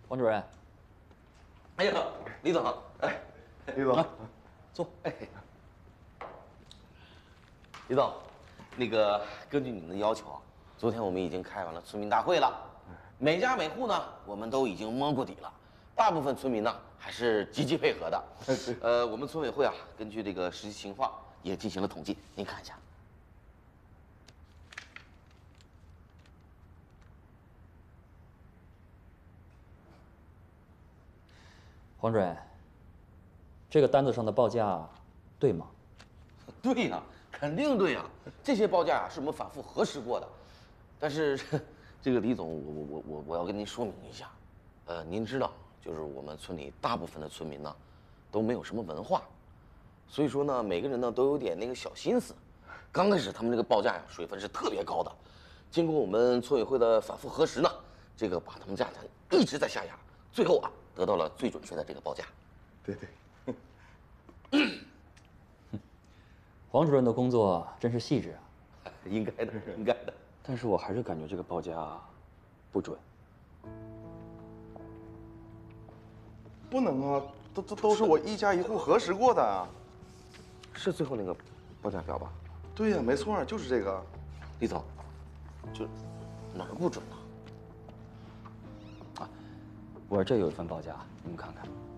王主任。 哎呀，李总，哎， 李总， 坐。哎，李总，那个根据你们的要求啊，昨天我们已经开完了村民大会了，每家每户呢，我们都已经摸过底了，大部分村民呢还是积极配合的。我们村委会啊，根据这个实际情况也进行了统计，您看一下。 黄主任，这个单子上的报价对吗？ 对呀，肯定对呀，这些报价啊是我们反复核实过的。但是，这个李总，我要跟您说明一下，您知道，就是我们村里大部分的村民呢，都没有什么文化，所以说呢，每个人呢都有点那个小心思。刚开始他们这个报价呀，水分是特别高的，经过我们村委会的反复核实呢，这个把他们价钱一直在下压，最后啊得到了最准确的这个报价。 对对。 黄主任的工作真是细致啊。 应该的，应该的。 但是我还是感觉这个报价不准。 不能啊，都是我一家一户核实过的啊。 是最后那个报价表吧？ 对呀，没错，就是这个。 李总，就哪儿不准呢？ 我这有一份报价，你们看看。